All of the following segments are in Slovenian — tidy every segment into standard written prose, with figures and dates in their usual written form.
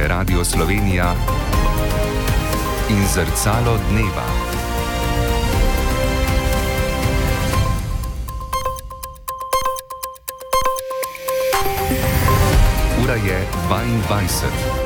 Radio Slovenija in Zrcalo dneva. Ura je 22.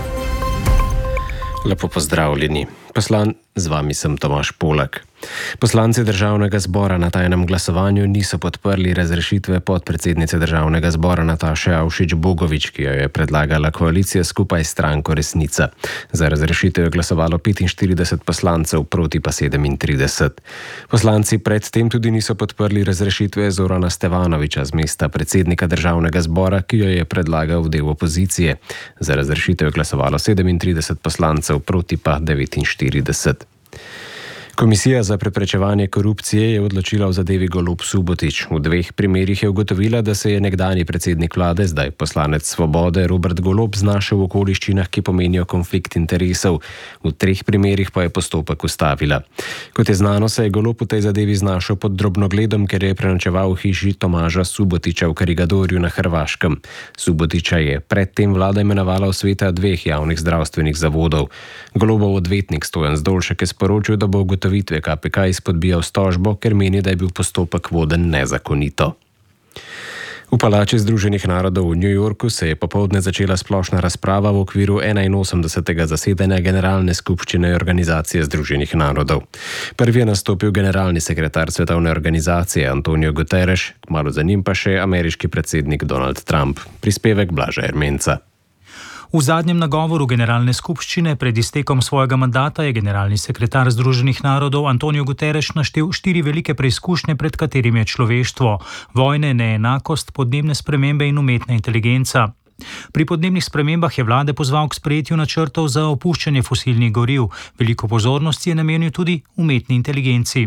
Lepo pozdravljeni. Z vami sem Tomaž Polak. Poslanci Državnega zbora na tajnem glasovanju niso podprli razrešitve podpredsednice Državnega zbora Nataše Avšič Bogovič, ki jo je predlagala koalicija skupaj s stranko Resnica. Za razrešitev je glasovalo 45 poslancev, proti pa 37. Poslanci predtem tudi niso podprli razrešitve Zorana Stevanoviča z mesta predsednika Državnega zbora, ki jo je predlagal del opozicije. Za razrešitev je glasovalo 37 poslancev, proti pa 49. Komisija za preprečevanje korupcije je odločila v zadevi Golob Subotić. V dveh primerih je ugotovila, da se je nekdanji predsednik vlade, zdaj poslanec Svobode, Robert Golob znašel v okoliščinah, ki pomenijo konflikt interesov. V treh primerih pa je postopek ustavila. Kot je znano, se je Golob v tej zadevi znašel pod drobnogledom, ker je prenočeval v hiši Tomaža Subotića v Karigadorju na Hrvaškem. Subotića je predtem vlada imenovala v sveta dveh javnih zdravstvenih zavodov. Golobov odvetnik Stojan Zdolšek je sporočil, da bo ugotovitve KPK izpodbijal s tožbo, ker meni, da je bil postopek voden nezakonito. V Palači Združenih narodov v New Yorku se je popoldne začela splošna razprava v okviru 81. zasedanja Generalne skupščine Organizacije Združenih narodov. Prvi je nastopil generalni sekretar Svetovne organizacije Antonio Guterres, kmalu za njim pa še ameriški predsednik Donald Trump. Prispevek Blaža Ermenca. V zadnjem nagovoru Generalne skupščine pred iztekom svojega mandata je generalni sekretar Združenih narodov Antonio Guterres naštel 4 velike preizkušnje, pred katerimi je človeštvo: vojne, neenakost, podnebne spremembe in umetna inteligenca. Pri podnebnih spremembah je vlade pozval k sprejetju načrtov za opuščanje fosilnih goriv. Veliko pozornosti je namenil tudi umetni inteligenci.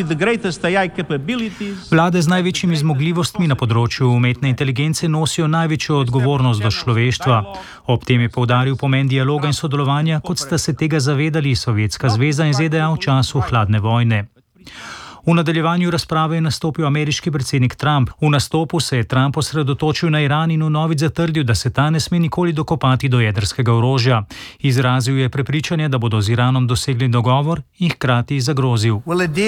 Vlade z največjimi zmogljivostmi na področju umetne inteligence nosijo največjo odgovornost do človeštva. Ob tem je poudaril pomen dialoga in sodelovanja, kot sta se tega zavedali Sovjetska zveza in ZDA v času hladne vojne. V nadaljevanju razprave je nastopil ameriški predsednik Trump. V nastopu se je Trump osredotočil na Iran in vnovič zatrdil, da se ta ne sme nikoli dokopati do jedrskega orožja. Izrazil je prepričanje, da bodo z Iranom dosegli dogovor in hkrati zagrozil: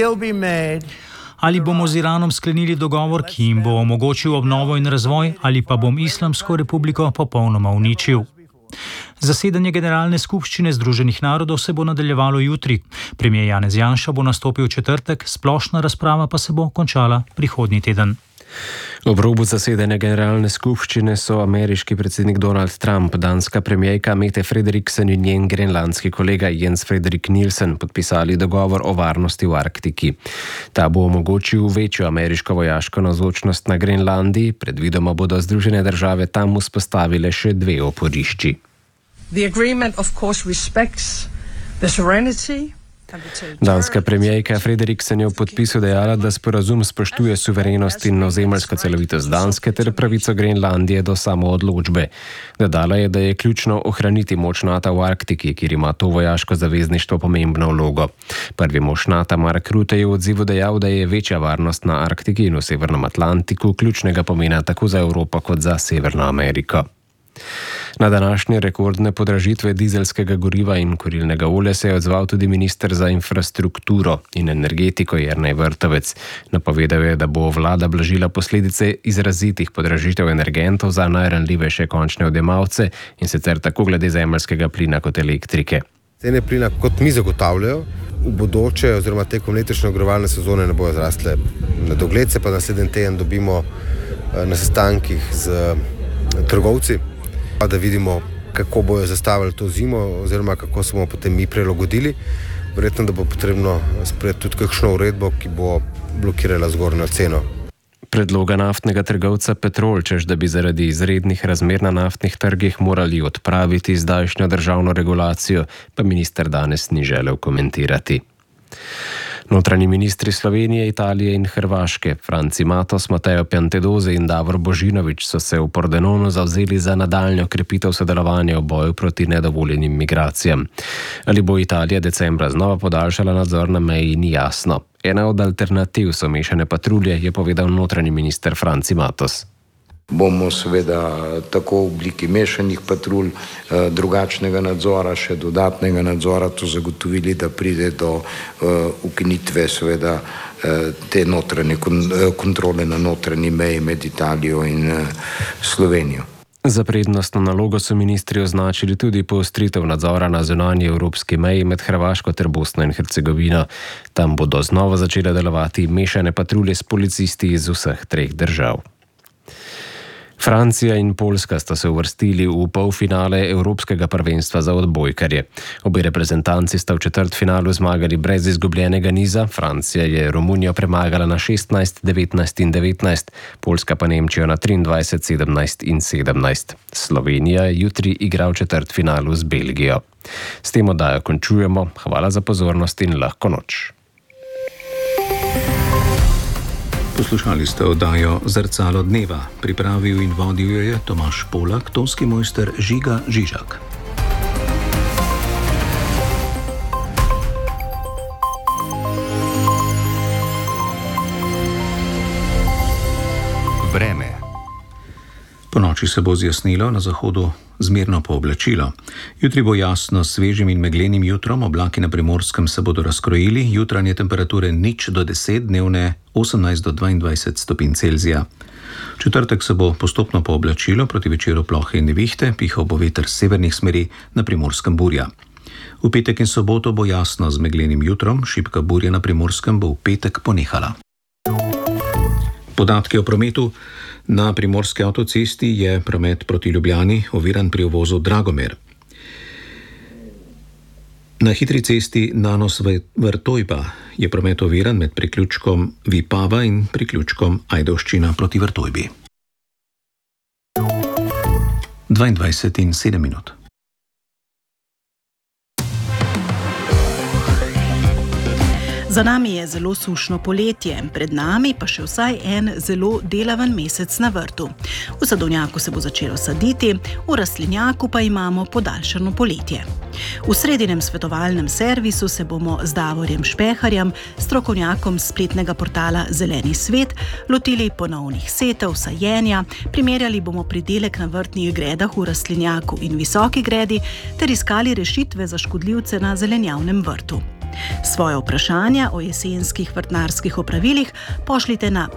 ali bomo z Iranom sklenili dogovor, ki jim bo omogočil obnovo in razvoj, ali pa bom Islamsko republiko popolnoma uničil. Zasedanje Generalne skupščine Združenih narodov se bo nadaljevalo jutri. Premier Janez Janša bo nastopil v četrtek, splošna razprava pa se bo končala prihodnji teden. Ob robu zasedanja Generalne skupščine so ameriški predsednik Donald Trump, danska premierka Mette Frederiksen in njen grenlandski kolega Jens Frederik Nielsen podpisali dogovor o varnosti v Arktiki. Ta bo omogočil večjo ameriško vojaško navzočnost na Grenlandiji, predvidoma bodo Združene države tam vzpostavile še 2 oporišči. Danska premierka Frederiksen je v podpisu dejala, da sporazum spoštuje suverenost in ozemeljsko celovitost Danske ter pravico Grenlandije do samoodločbe. Dodala je, da je ključno ohraniti moč NATO v Arktiki, kjer ima to vojaško zavezništvo pomembno vlogo. Prvi mož NATO Mark Rutte je v odzivu dejal, da je večja varnost na Arktiki in v Severnem Atlantiku ključnega pomena tako za Evropo kot za Severno Ameriko. Na današnje rekordne podražitve dizelskega goriva in kurilnega olja se je odzval tudi minister za infrastrukturo in energetiko Jernej Vrtovec. Napovedal je, da bo vlada blažila posledice izrazitih podražitev energentov za najranljivejše končne odjemalce, in sicer tako glede zemeljskega plina kot elektrike. Cene plina, kot mi zagotavljajo, v bodoče oziroma tekom letošnje ogrevalne sezone ne bojo zrastle na dogled, se pa naslednji teden dobimo na sestankih z trgovci, da vidimo, kako bojo zastavili to zimo oziroma kako se bomo potem mi prilagodili. Verjetno, da bo potrebno sprejeti tudi kakšno uredbo, ki bo blokirala zgornjo ceno. Predloga naftnega trgovca Petrol, češ da bi zaradi izrednih razmer na naftnih trgih morali odpraviti zdajšnjo državno regulacijo, pa minister danes ni želel komentirati. Notranji ministri Slovenije, Italije in Hrvaške, Franci Matos, Mateo Piantedosi in Davor Božinović, so se v Pordenonu zavzeli za nadaljnjo krepitev sodelovanja v boju proti nedovoljenim migracijam. Ali bo Italija decembra znova podaljšala nadzor na meji, ni jasno. Ena od alternativ so mešane patrulje, je povedal notranji minister Franci Matos. Bomo seveda tako v obliki mešanih patrulj, drugačnega nadzora, še dodatnega nadzora to zagotovili, da pride do ukinitve seveda te notranje kontrole na notranji meji med Italijo in Slovenijo. Za prednostno nalogo so ministri označili tudi poostritev nadzora na zunanji evropski meji med Hrvaško ter Bosno in Hercegovino. Tam bodo znova začele delovati mešane patrulje s policisti iz vseh treh držav. Francija in Poljska sta se uvrstili v polfinale Evropskega prvenstva za odbojkarje. Obe reprezentanci sta v četrtfinalu zmagali brez izgubljenega niza. Francija je Romunijo premagala na 16, 19 in 19, Poljska pa Nemčijo na 23, 17 in 17. Slovenija jutri igra v četrtfinalu z Belgijo. S tem oddajo končujemo. Hvala za pozornost in lahko noč. Poslušali ste oddajo Zrcalo dneva. Pripravil in vodil jo je Tomaž Polak, tonski mojster Žiga Žižak. Vreme. Ponoči se bo zjasnilo, na zahodu zmerno pooblačilo. Jutri bo jasno s svežim in meglenim jutrom, oblaki na Primorskem se bodo razkrojili, jutranje temperature 0 do 10, dnevne 18 do 22 stopinj Celzija. V četrtek se bo postopno pooblačilo, proti večeru plohe in nevihte, pihal bo veter s severnih smeri, na Primorskem burja. V petek in soboto bo jasno z meglenim jutrom, šibka burja na Primorskem bo v petek ponehala. Podatki o prometu. Na primorski avtocesti je promet proti Ljubljani oviran pri uvozu Dragomer. Na hitri cesti Nanos-Vrtojba je promet oviran med priključkom Vipava in priključkom Ajdovščina proti Vrtojbi. 22 in 7 minut. Za nami je zelo sušno poletje, pred nami pa še vsaj en zelo delaven mesec na vrtu. V sadovnjaku se bo začelo saditi, v rastlinjaku pa imamo podaljšano poletje. V sredinem svetovalnem servisu se bomo z Davorjem Špeharjem, strokovnjakom spletnega portala Zeleni svet, lotili ponovnih setev, sajenja, primerjali bomo pridelek na vrtnih gredah v rastlinjaku in visoki gredi ter iskali rešitve za škodljivce na zelenjavnem vrtu. Svoje vprašanja o jesenskih vrtnarskih opravilih pošljite na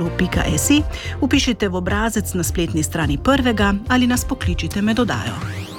prvi@rtvslo.si, vpišite v obrazec na spletni strani Prvega ali nas pokličite med oddajo.